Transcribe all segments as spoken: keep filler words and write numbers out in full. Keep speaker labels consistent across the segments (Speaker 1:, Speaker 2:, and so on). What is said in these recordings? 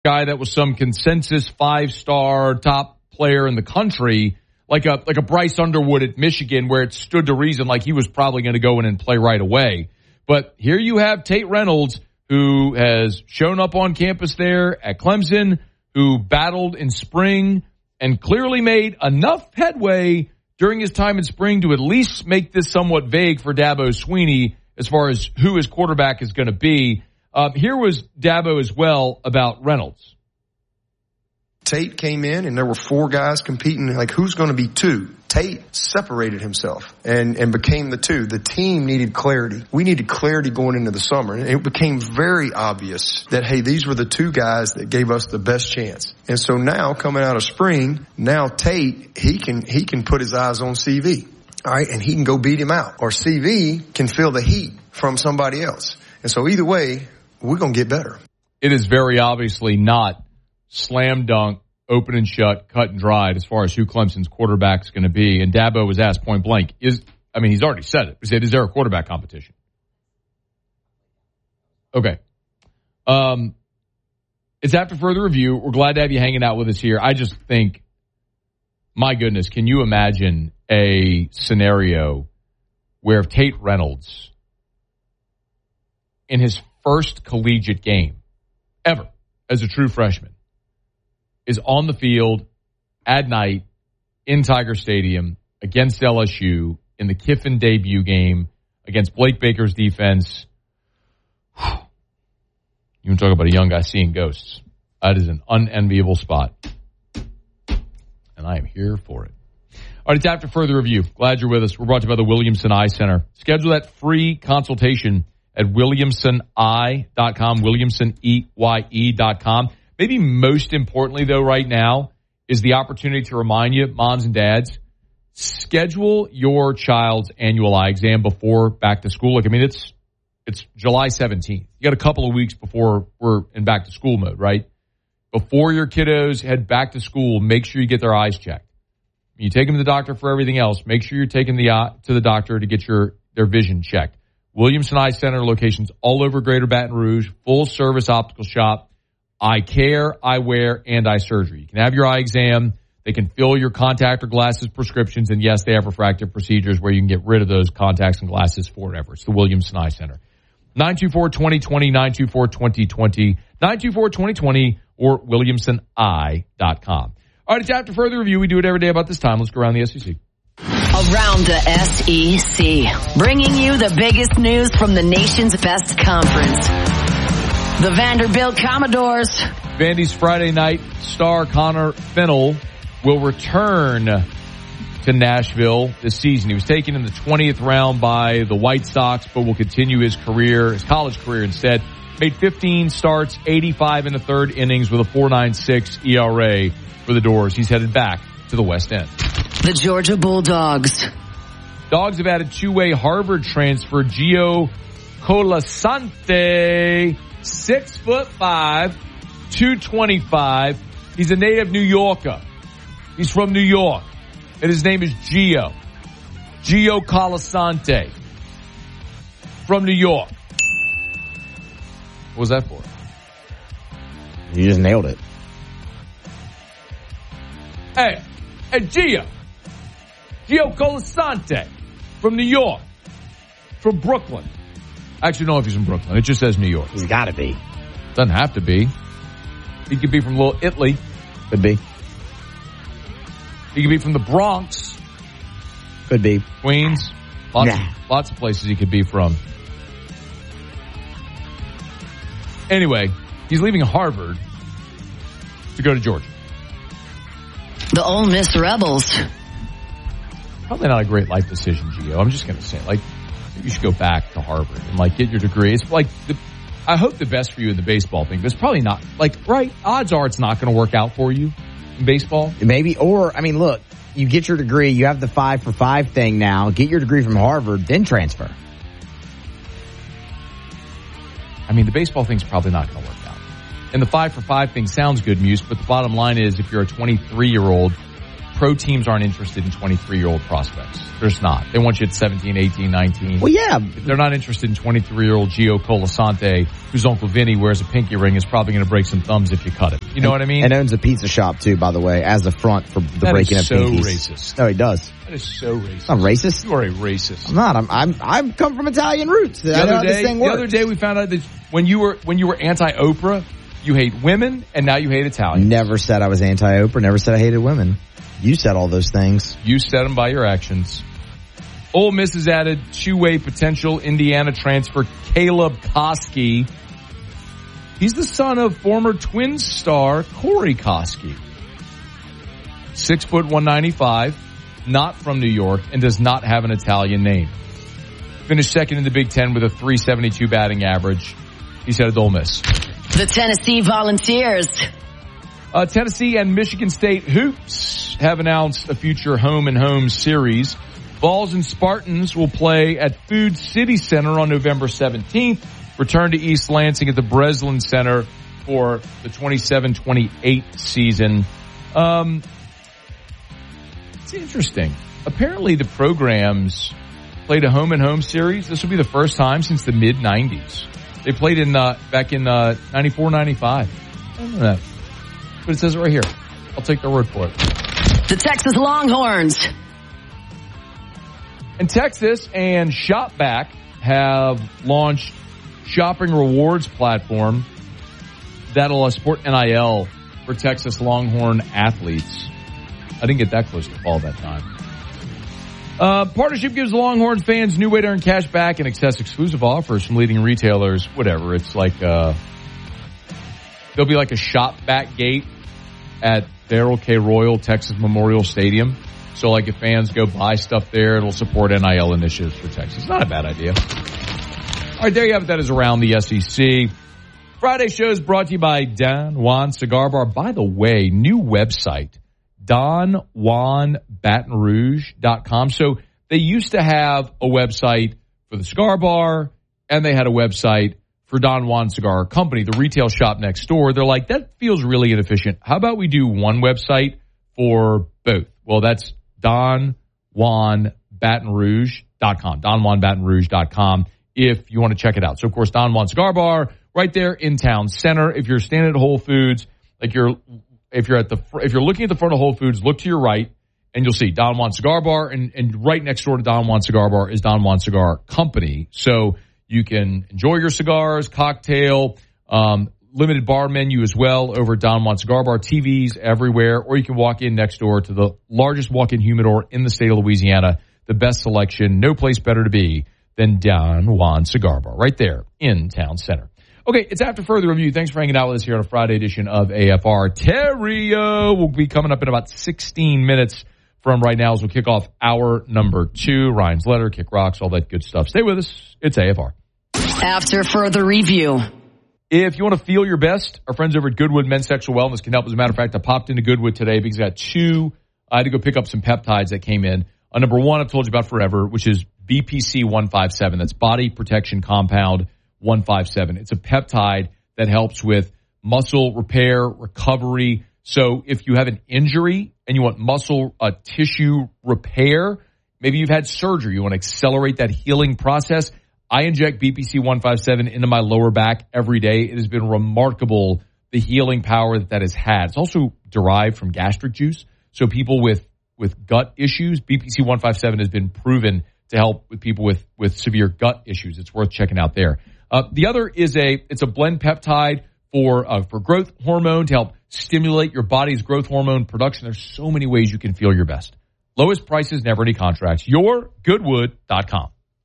Speaker 1: guy that was some consensus five-star top player in the country, like a like a Bryce Underwood at Michigan, where it stood to reason like he was probably going to go in and play right away. But here you have Tate Reynolds, who has shown up on campus there at Clemson, who battled in spring and clearly made enough headway during his time in spring to at least make this somewhat vague for Dabo Swinney as far as who his quarterback is going to be. Um, here was Dabo as well about Reynolds.
Speaker 2: Tate came in and there were four guys competing. Like, who's going to be two? Tate separated himself and, and became the two. The team needed clarity. We needed clarity going into the summer. And it became very obvious that, hey, these were the two guys that gave us the best chance. And so now, coming out of spring, now Tate, he can, he can put his eyes on C V. All right. And he can go beat him out. Or C V can feel the heat from somebody else. And so either way, we're going to get better.
Speaker 1: It is very obviously not slam dunk, open and shut, cut and dried as far as who Clemson's quarterback is going to be. And Dabo was asked point blank, is, I mean, he's already said it. He said, is there a quarterback competition? Okay. Um, it's after further review. We're glad to have you hanging out with us here. I just think, my goodness, can you imagine a scenario where Tate Reynolds, in his first collegiate game ever as a true freshman, is on the field at night in Tiger Stadium against L S U in the Kiffin debut game against Blake Baker's defense. You want to talk about a young guy seeing ghosts. That is an unenviable spot. And I am here for it. All right, it's after further review. Glad you're with us. We're brought to you by the Williamson Eye Center. Schedule that free consultation at williamson eye dot com, williamson eye dot com. Maybe most importantly, though, right now is the opportunity to remind you, moms and dads, schedule your child's annual eye exam before back to school. Like, I mean, it's it's July seventeenth. You got a couple of weeks before we're in back to school mode, right? Before your kiddos head back to school, make sure you get their eyes checked. You take them to the doctor for everything else. Make sure you're taking the eye to the doctor to get your their vision checked. Williamson Eye Center locations all over Greater Baton Rouge, full service optical shop, eye care, eyewear, and eye surgery. You can have your eye exam. They can fill your contact or glasses prescriptions. And yes, they have refractive procedures where you can get rid of those contacts and glasses forever. It's the Williamson Eye Center. nine two four, two zero two zero, nine two four, two zero two zero, nine two four, two zero two zero, or williamson eye dot com. All right, it's after further review. We do it every day about this time. Let's go around the S E C.
Speaker 3: Around the S E C, bringing you the biggest news from the nation's best conference. The Vanderbilt Commodores.
Speaker 1: Vandy's Friday night star Connor Fennell will return to Nashville this season. He was taken in the twentieth round by the White Sox, but will continue his career, his college career instead. Made fifteen starts, eighty-five in the third innings with a four point nine six E R A for the Doors. He's headed back to the West End.
Speaker 3: The Georgia Bulldogs.
Speaker 1: Dogs have added two-way Harvard transfer Gio Colasante, six foot five, two twenty-five. He's a native New Yorker. He's from New York, and his name is Gio. Gio Colasante from New York. What was that for?
Speaker 4: You just nailed it.
Speaker 1: Hey, hey, Gio. Gio Colasante from New York. From Brooklyn. I actually don't know if he's from Brooklyn. It just says New York.
Speaker 4: He's got to be.
Speaker 1: Doesn't have to be. He could be from Little Italy.
Speaker 4: Could be.
Speaker 1: He could be from the Bronx.
Speaker 4: Could be.
Speaker 1: Queens. Lots,
Speaker 4: nah.
Speaker 1: of, lots of places he could be from. Anyway, he's leaving Harvard to go to Georgia.
Speaker 3: The Ole Miss Rebels.
Speaker 1: Probably not a great life decision, Gio. I'm just going to say, like, you should go back to Harvard and, like, get your degree. It's like, the, I hope the best for you in the baseball thing, but it's probably not, like, right, odds are it's not going to work out for you in baseball.
Speaker 4: Maybe, or, I mean, look, you get your degree, you have the five for five thing now, get your degree from Harvard, then transfer.
Speaker 1: I mean, the baseball thing's probably not going to work out. And the five for five thing sounds good, Muse, but the bottom line is if you're a twenty-three-year-old pro teams aren't interested in twenty-three-year-old prospects. They're just not. They want you at seventeen, eighteen, nineteen.
Speaker 4: Well, yeah.
Speaker 1: They're not interested in twenty-three-year-old Gio Colasante, whose Uncle Vinny wears a pinky ring, is probably going to break some thumbs if you cut it. You know
Speaker 4: and,
Speaker 1: what I mean?
Speaker 4: And owns a pizza shop, too, by the way, as the front for the
Speaker 1: that
Speaker 4: breaking of
Speaker 1: so
Speaker 4: pinkies.
Speaker 1: Racist.
Speaker 4: No, he does.
Speaker 1: That is so racist.
Speaker 4: I'm racist.
Speaker 1: You are a racist.
Speaker 4: I'm not. I'm. I'm. I've come from Italian roots.
Speaker 1: The
Speaker 4: I know
Speaker 1: other
Speaker 4: how this
Speaker 1: day,
Speaker 4: thing
Speaker 1: the
Speaker 4: works.
Speaker 1: other day, we found out that when you were when you were anti-Oprah, you hate women, and now you hate Italians.
Speaker 4: Never said I was anti-Oprah. Never said I hated women. You said all those things.
Speaker 1: You said them by your actions. Ole Miss has added two-way potential Indiana transfer Caleb Koski. He's the son of former Twins star Corey Koski. Six foot one ninety-five, not from New York, and does not have an Italian name. Finished second in the Big Ten with a three seventy-two batting average. He's headed to Ole Miss.
Speaker 3: The Tennessee Volunteers.
Speaker 1: Uh, Tennessee and Michigan State Hoops have announced a future home and home series. Vols and Spartans will play at Food City Center on November seventeenth. Return to East Lansing at the Breslin Center for the twenty-seven twenty-eight season. Um, it's interesting. Apparently the programs played a home and home series. This will be the first time since the mid nineties. They played in uh, back in uh, ninety-four ninety-five. I don't know that. But it says it right here. I'll take their word for it.
Speaker 3: The Texas Longhorns.
Speaker 1: And Texas and Shopback have launched shopping rewards platform that'll support N I L for Texas Longhorn athletes. I didn't get that close to fall that time. Uh, partnership gives Longhorn fans new way to earn cash back and access exclusive offers from leading retailers. Whatever. It's like, uh, there'll be like a shop back gate at Darrell K. Royal Texas Memorial Stadium. So like if fans go buy stuff there, it'll support N I L initiatives for Texas. Not a bad idea. All right, there you have it. That is around the S E C. Friday show is brought to you by Don Juan Cigar Bar. By the way, new website, Don Juan Baton Rouge dot com. So they used to have a website for the cigar bar, and they had a website for Don Juan Cigar Company, the retail shop next door. They're like, that feels really inefficient. How about we do one website for both? Well, that's Don Juan Baton Rouge dot com, Don Juan Baton Rouge dot com, if you want to check it out. So, of course, Don Juan Cigar Bar, right there in town center. If you're standing at Whole Foods, like you're, if you're at the, if you're looking at the front of Whole Foods, look to your right, and you'll see Don Juan Cigar Bar, and, and right next door to Don Juan Cigar Bar is Don Juan Cigar Company. So you can enjoy your cigars, cocktail, um, limited bar menu as well over at Don Juan Cigar Bar, T Vs everywhere, or you can walk in next door to the largest walk-in humidor in the state of Louisiana, the best selection, no place better to be than Don Juan Cigar Bar, right there in town center. Okay, it's after further review. Thanks for hanging out with us here on a Friday edition of A F R. Terrio will be coming up in about sixteen minutes from right now as we'll kick off hour number two. Ryan's Letter, Kick Rocks, all that good stuff. Stay with us. It's A F R.
Speaker 3: After further review.
Speaker 1: If you want to feel your best, our friends over at Goodwood Men's Sexual Wellness can help. As a matter of fact, I popped into Goodwood today because I got two. I had to go pick up some peptides that came in. Uh, number one, I've told you about forever, which is B P C one fifty-seven. That's Body Protection Compound one fifty-seven. It's a peptide that helps with muscle repair, recovery. So if you have an injury and you want muscle uh, tissue repair, maybe you've had surgery, you want to accelerate that healing process, I inject B P C one fifty-seven into my lower back every day. It has been remarkable, the healing power that that has had. It's also derived from gastric juice. So people with, with gut issues, B P C one fifty-seven has been proven to help with people with, with severe gut issues. It's worth checking out there. Uh, the other is a, it's a blend peptide for, uh, for growth hormone to help stimulate your body's growth hormone production. There's so many ways you can feel your best. Lowest prices, never any contracts. your goodwood dot com.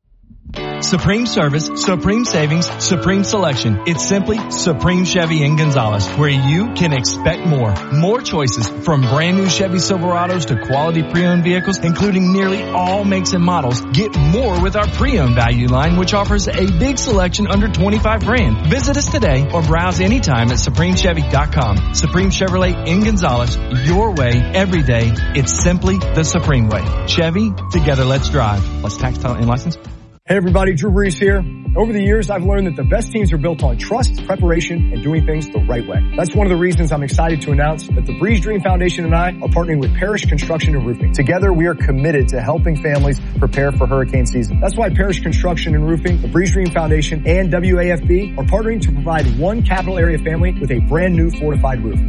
Speaker 5: Supreme service, supreme savings, supreme selection. It's simply Supreme Chevy in Gonzales, where you can expect more. More choices from brand new Chevy Silverados to quality pre-owned vehicles, including nearly all makes and models. Get more with our pre-owned value line, which offers a big selection under twenty-five grand. Visit us today or browse anytime at supreme chevy dot com. Supreme Chevrolet in Gonzales, your way, every day. It's simply the Supreme way. Chevy, together let's drive. Plus tax, title, and license.
Speaker 6: Hey everybody, Drew Brees here. Over the years, I've learned that the best teams are built on trust, preparation, and doing things the right way. That's one of the reasons I'm excited to announce that the Breeze Dream Foundation and I are partnering with Parish Construction and Roofing. Together, we are committed to helping families prepare for hurricane season. That's why Parish Construction and Roofing, the Breeze Dream Foundation, and W A F B are partnering to provide one capital area family with a brand new fortified roof.